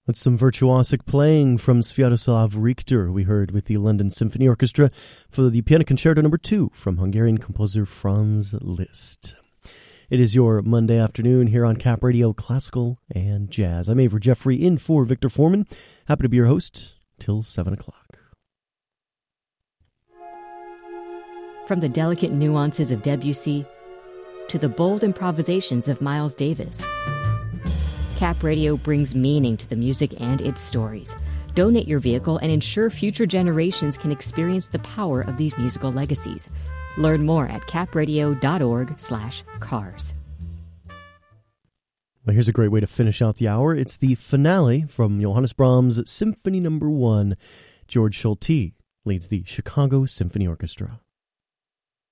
That's some virtuosic playing from Sviatoslav Richter we heard with the London Symphony Orchestra for the Piano Concerto No. 2 from Hungarian composer Franz Liszt. It is your Monday afternoon here on Cap Radio Classical and Jazz. I'm Avery Jeffrey in for Victor Foreman. Happy to be your host till 7 o'clock. From the delicate nuances of Debussy to the bold improvisations of Miles Davis, Cap Radio brings meaning to the music and its stories. Donate your vehicle and ensure future generations can experience the power of these musical legacies. Learn more at capradio.org/cars. Well, here's a great way to finish out the hour. It's the finale from Johannes Brahms' Symphony No. 1. George Solti leads the Chicago Symphony Orchestra.